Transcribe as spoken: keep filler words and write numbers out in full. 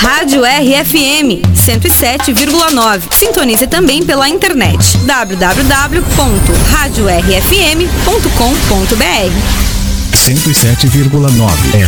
Rádio R F M cento e sete vírgula nove. Sintonize também pela internet w w w ponto rádio r f m ponto com ponto b r. cento e sete vírgula nove